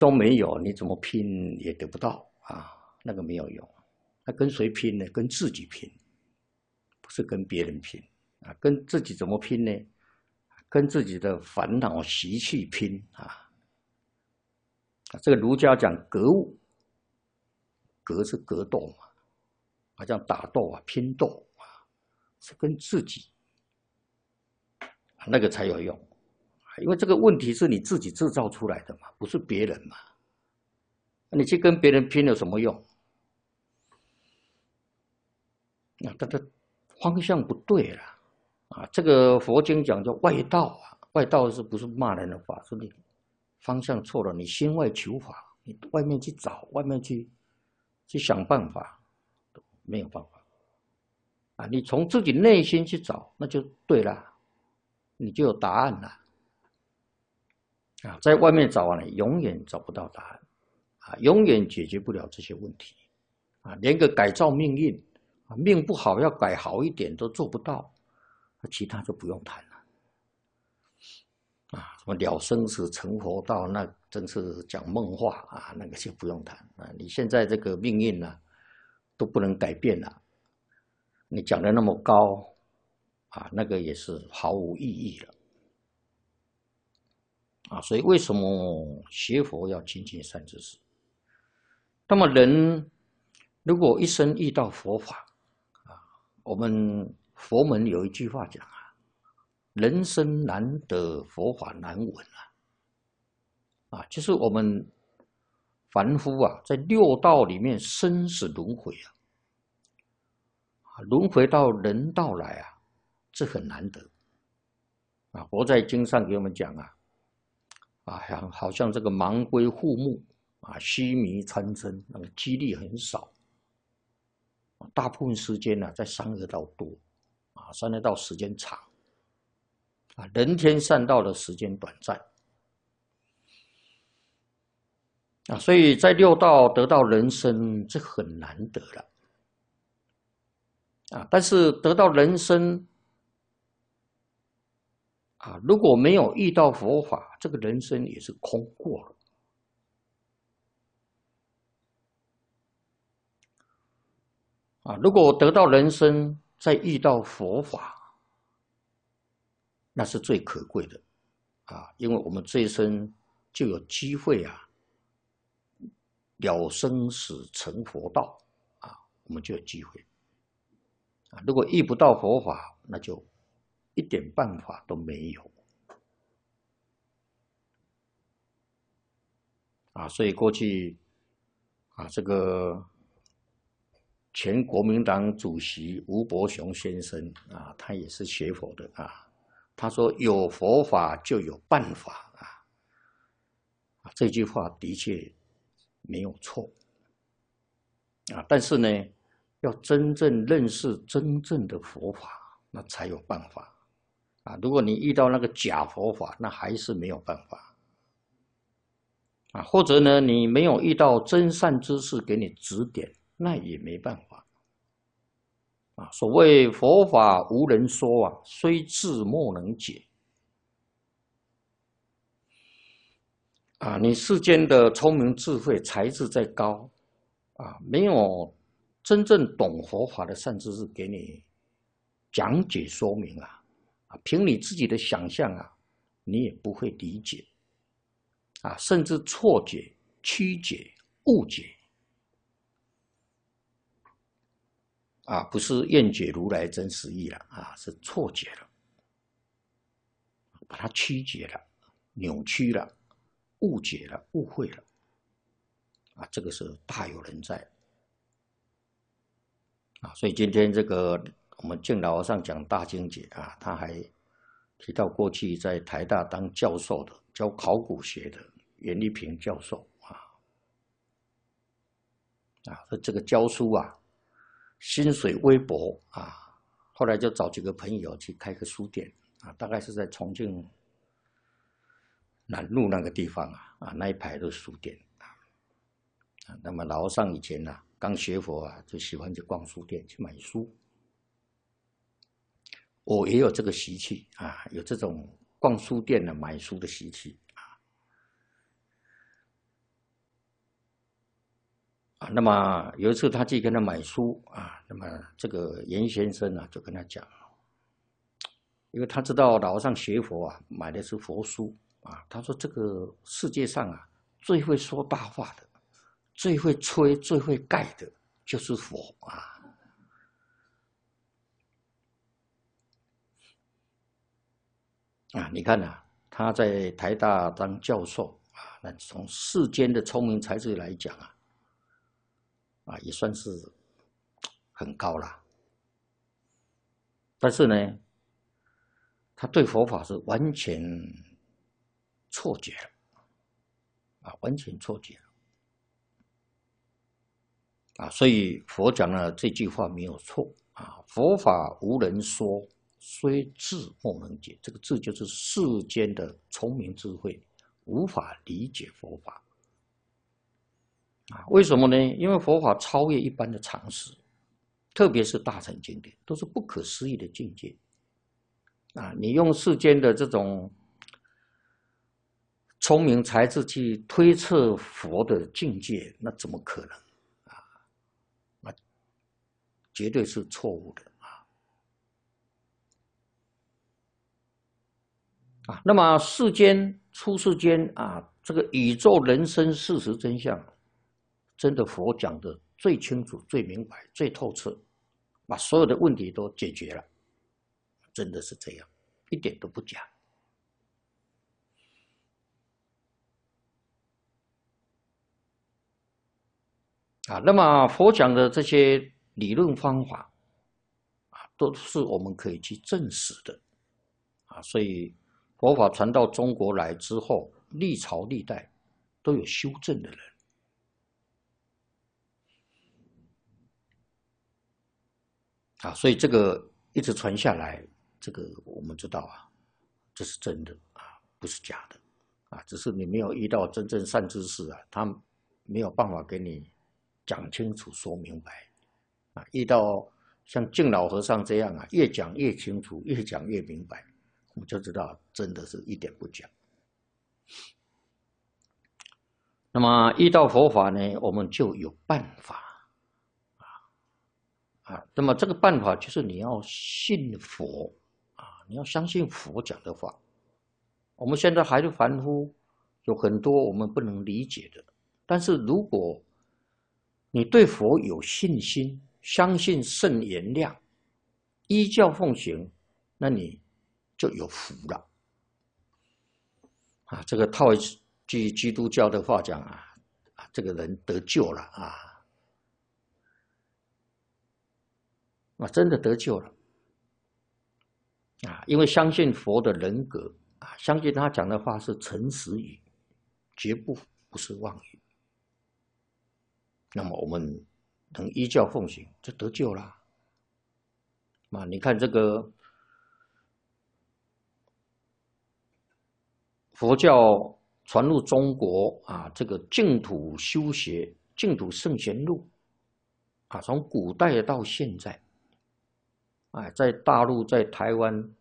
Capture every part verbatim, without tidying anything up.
都没有，你怎么拼也得不到啊，那个没有用。那跟谁拼呢？跟自己拼，不是跟别人拼啊。跟自己怎么拼呢？跟自己的烦恼习气拼啊。这个儒家讲格物，格是格斗嘛，好像打斗啊、拼斗啊，是跟自己那个才有用。因为这个问题是你自己制造出来的嘛，不是别人嘛。你去跟别人拼有什么用？那它的方向不对了啊！这个佛经讲叫外道啊，外道是不是骂人的法？是你方向错了，你心外求法，你外面去找，外面去去想办法，没有办法啊！你从自己内心去找，那就对了，你就有答案了啊！在外面找啊，你永远找不到答案啊，永远解决不了这些问题啊，连个改造命运。命不好要改好一点都做不到，其他就不用谈了。啊，什么了生死成佛道，那真是讲梦话啊，那个就不用谈啊。你现在这个命运呢、啊，都不能改变了，你讲的那么高啊，那个也是毫无意义了。啊，所以为什么学佛要亲近善知识？那么人如果一生遇到佛法，我们佛门有一句话讲啊，人生难得佛法难闻啊，啊，就是我们凡夫啊，在六道里面生死轮回啊，轮回到人道来啊，这很难得啊。佛在经上给我们讲啊，啊，好像这个盲龟护目啊，须弥参针，那个几率很少。大部分时间呢、啊，在三恶道多，啊，三恶道时间长，啊，人天善道的时间短暂，啊，所以在六道得到人生，这很难得了，啊，但是得到人生，啊，如果没有遇到佛法，这个人生也是空过了。啊，如果得到人生，再遇到佛法，那是最可贵的啊！因为我们这一生就有机会啊，了生死成佛道啊，我们就有机会啊。如果遇不到佛法，那就一点办法都没有啊。所以过去啊，这个前国民党主席吴伯雄先生啊，他也是学佛的啊。他说：“有佛法就有办法啊。”啊，这句话的确没有错啊。但是呢，要真正认识真正的佛法，那才有办法啊。如果你遇到那个假佛法，那还是没有办法啊。或者呢，你没有遇到真善知识给你指点，那也没办法啊。所谓佛法无人说啊，虽智莫能解啊。你世间的聪明智慧才智再高啊，没有真正懂佛法的善知识给你讲解说明啊，啊，凭你自己的想象啊，你也不会理解啊，甚至错解、曲解、误解啊，不是愿解如来真实义了啊，是错解了，把它曲解了、扭曲了、误解了、误会了啊，这个是大有人在啊。所以今天这个我们敬老和尚讲大经解啊，他还提到过去在台大当教授的，教考古学的袁立平教授啊，啊，这个教书啊，薪水微薄啊，后来就找几个朋友去开个书店啊，大概是在重庆南路那个地方啊，啊那一排都是书店啊。那么老和尚以前呢、啊，刚学佛啊，就喜欢去逛书店去买书。我也有这个习气啊，有这种逛书店的买书的习气啊。 啊，那么有一次他去跟他买书啊，那么这个严先生啊就跟他讲，因为他知道老和尚学佛啊，买的是佛书啊，他说这个世界上啊最会说大话的，最会吹、最会盖的就是佛啊。啊，你看啊，他在台大当教授啊，那从世间的聪明才智来讲啊，啊也算是很高了。但是呢，他对佛法是完全错觉了，啊，完全错觉了。啊，所以佛讲了这句话没有错啊，佛法无人说，虽智莫能解。这个智就是世间的聪明智慧无法理解佛法啊。为什么呢？因为佛法超越一般的常识，特别是大乘经典，都是不可思议的境界啊。你用世间的这种聪明才智去推测佛的境界，那怎么可能？绝对是错误的啊！啊，那么世间出世间啊，这个宇宙人生事实真相，真的佛讲的最清楚、最明白、最透彻，把所有的问题都解决了，真的是这样，一点都不假。啊，那么佛讲的这些理论方法啊，都是我们可以去证实的啊。所以佛法传到中国来之后，历朝历代都有修正的人啊。所以这个一直传下来，这个我们知道啊，这是真的啊，不是假的啊。只是你没有遇到真正善知识啊，他没有办法给你讲清楚、说明白啊。遇到像净老和尚这样啊，越讲越清楚，越讲越明白，我们就知道真的是一点不假。那么遇到佛法呢，我们就有办法啊啊。那么这个办法就是你要信佛啊，你要相信佛讲的话。我们现在还是凡夫，有很多我们不能理解的，但是如果你对佛有信心，相信圣言量，依教奉行，那你就有福了啊！这个套一句基督教的话讲啊，啊，这个人得救了啊，啊，真的得救了啊！因为相信佛的人格啊，相信他讲的话是诚实语，绝不不是妄语。那么我们能依教奉行，就得救了。啊，你看这个佛教传入中国啊，这个净土修学、净土圣贤录啊，从古代到现在，啊，在大陆、在台湾，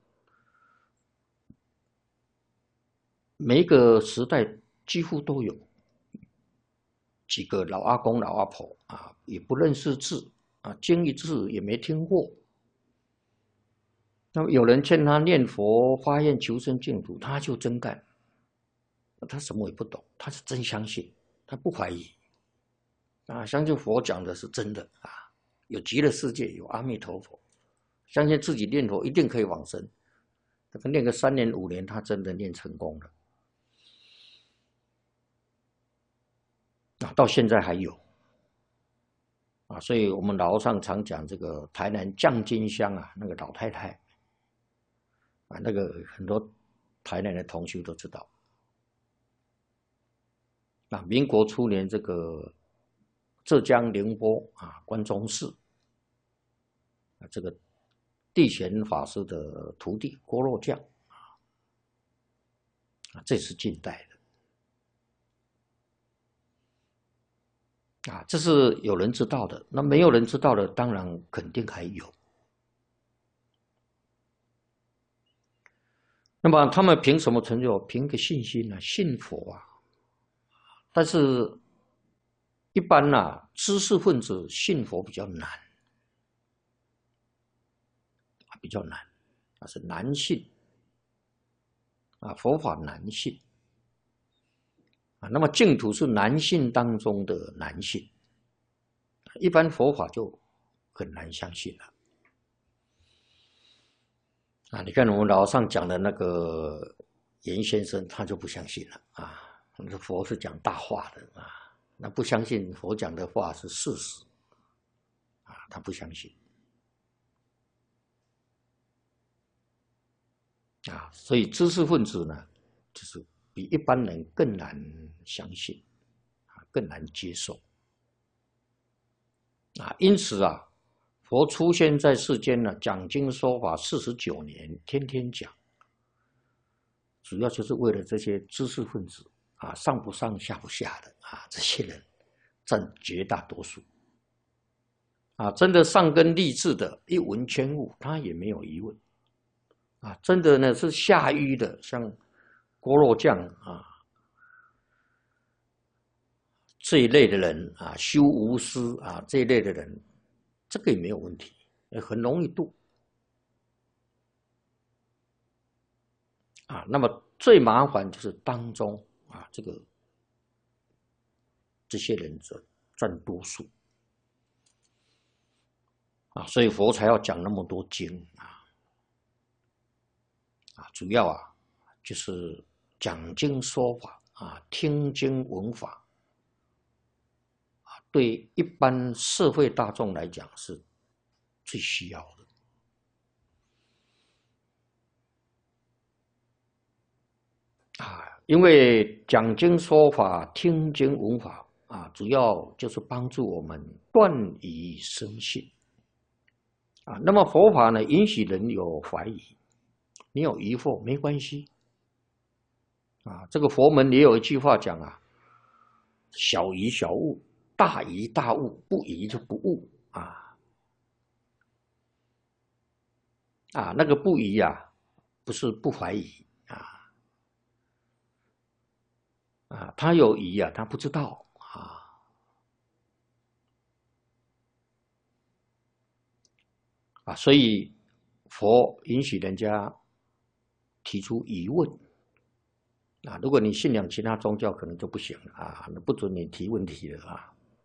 每一个时代几乎都有几个老阿公、老阿婆啊，也不认识字啊，经一字也没听过。那么有人劝他念佛、发愿求生净土，他就真干。他什么也不懂，他是真相信，他不怀疑啊，相信佛讲的是真的啊，有极乐世界，有阿弥陀佛，相信自己念佛一定可以往生。他念个三年五年，他真的念成功了啊，到现在还有啊，所以我们老和尚常讲这个台南绛金乡啊，那个老太太啊，那个很多台南的同修都知道。啊，民国初年，这个浙江宁波啊，关中市啊，这个地贤法师的徒弟郭若将啊，这是近代的啊，这是有人知道的。那没有人知道的，当然肯定还有。那么他们凭什么成就？凭个信心啊，信佛啊。但是一般呐、啊，知识分子信佛比较难，比较难，啊是难信，啊佛法难信，啊那么净土是难信当中的难信，一般佛法就很难相信了。啊，你看我们老上讲的那个严先生，他就不相信了啊。那佛是讲大话的啊，那不相信佛讲的话是事实啊，他不相信啊。所以知识分子呢，就是比一般人更难相信啊，更难接受啊。因此啊。佛出现在世间呢，讲经说法四十九年，天天讲，主要就是为了这些知识分子啊，上不上下不下的啊，这些人占绝大多数。啊，真的上根立志的，一闻千悟，他也没有疑问。啊，真的呢是下愚的，像郭若将啊这一类的人啊，修无私啊这一类的人。这个也没有问题，很容易度啊。那么最麻烦就是当中啊，这个这些人占占多数啊，所以佛才要讲那么多经啊啊，主要啊就是讲经说法啊，听经闻法。对一般社会大众来讲是最需要的啊，因为讲经说法、听经闻法啊，主要就是帮助我们断疑生信啊。那么佛法呢，允许人有怀疑，你有疑惑没关系啊。这个佛门也有一句话讲啊：小疑小悟。大疑大悟，不疑就不悟啊！啊，那个不疑啊，不是不怀疑啊，啊，他有疑啊，他不知道啊，啊，所以佛允许人家提出疑问啊。如果你信仰其他宗教，可能就不行了啊，那不准你提问题了啊。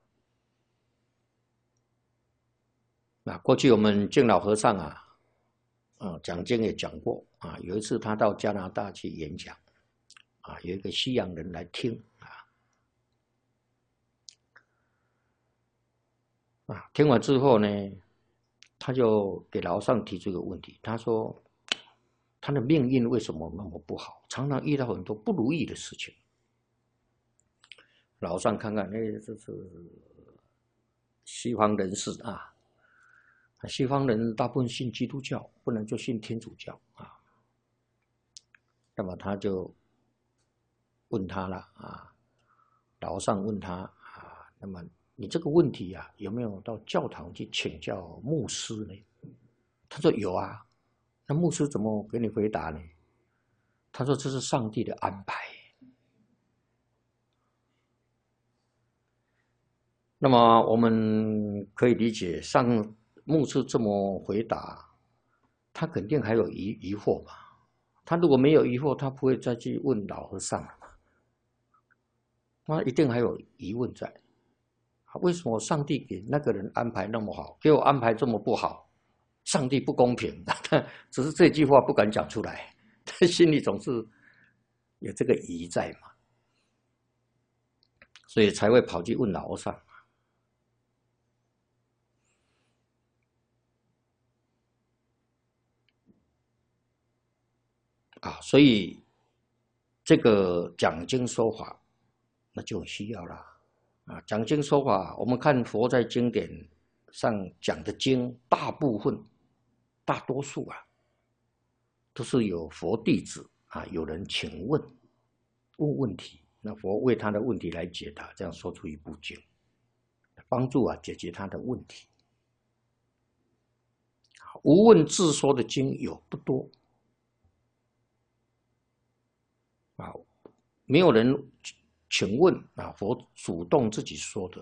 啊，过去我们净老和尚啊，啊，讲经也讲过啊。有一次他到加拿大去演讲，啊，有一个西洋人来听啊，啊，听完之后呢，他就给老和尚提出一个问题，他说他的命运为什么那么不好，常常遇到很多不如意的事情。老和尚看看，哎，这是西方人士啊。西方人大部分信基督教，不能就信天主教啊。那么他就问他了啊，老和尚问他啊，那么你这个问题啊，有没有到教堂去请教牧师呢？他说有啊。那牧师怎么给你回答呢？他说这是上帝的安排。那么我们可以理解上。牧师这么回答，他肯定还有疑疑惑吧？他如果没有疑惑，他不会再去问老和尚了嘛？他一定还有疑问在。为什么上帝给那个人安排那么好，给我安排这么不好？上帝不公平。只是这句话不敢讲出来，他心里总是有这个疑在嘛，所以才会跑去问老和尚。啊，所以这个讲经说法，那就很需要了啊。讲经说法，我们看佛在经典上讲的经，大部分、大多数啊，都是有佛弟子啊，有人请问问问题，那佛为他的问题来解答，这样说出一部经，帮助啊解决他的问题。无问自说的经有不多。啊，没有人请问啊，佛主动自己说的